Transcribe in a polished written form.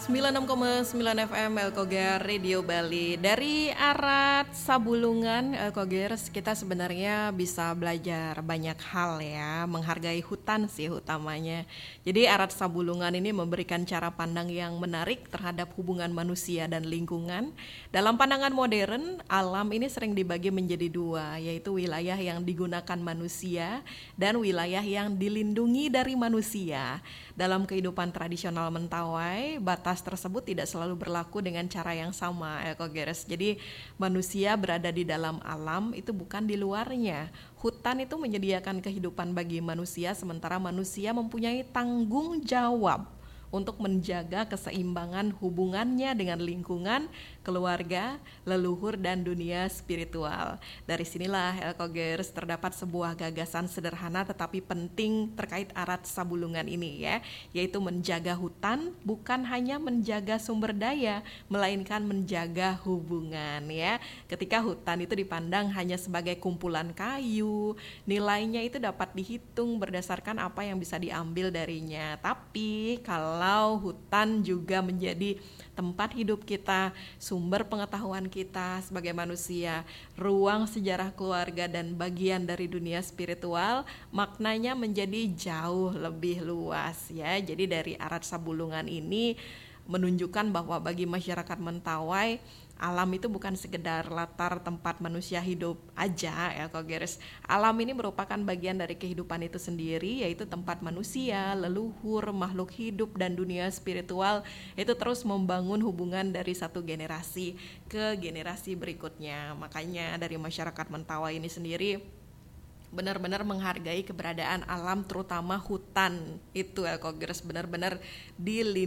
96,9 FM Elkoger Radio Bali. Dari Arat Sabulungan Elkogers, kita sebenarnya bisa belajar banyak hal ya, menghargai hutan sih utamanya. Jadi Arat Sabulungan ini memberikan cara pandang yang menarik terhadap hubungan manusia dan lingkungan. Dalam pandangan modern, alam ini sering dibagi menjadi dua, yaitu wilayah yang digunakan manusia dan wilayah yang dilindungi dari manusia. Dalam kehidupan tradisional Mentawai, batas tersebut tidak selalu berlaku dengan cara yang sama, Elkogeres. Jadi manusia berada di dalam alam, itu bukan di luarnya. Hutan itu menyediakan kehidupan bagi manusia, sementara manusia mempunyai tanggung jawab untuk menjaga keseimbangan hubungannya dengan lingkungan, keluarga, leluhur, dan dunia spiritual. Dari sinilah Elkogers terdapat sebuah gagasan sederhana tetapi penting terkait Arat Sabulungan ini ya, yaitu menjaga hutan bukan hanya menjaga sumber daya, melainkan menjaga hubungan ya. Ketika hutan itu dipandang hanya sebagai kumpulan kayu, nilainya itu dapat dihitung berdasarkan apa yang bisa diambil darinya. Tapi kalau hutan juga menjadi tempat hidup kita, sumber pengetahuan kita sebagai manusia, ruang sejarah keluarga dan bagian dari dunia spiritual, maknanya menjadi jauh lebih luas ya. Jadi dari Arat Sabulungan ini menunjukkan bahwa bagi masyarakat Mentawai, alam itu bukan sekedar latar tempat manusia hidup aja ya Kogeres. Alam ini merupakan bagian dari kehidupan itu sendiri, yaitu tempat manusia, leluhur, makhluk hidup dan dunia spiritual itu terus membangun hubungan dari satu generasi ke generasi berikutnya. Makanya dari masyarakat Mentawai ini sendiri benar-benar menghargai keberadaan alam, terutama hutan itu Elkogers, benar-benar dilindungi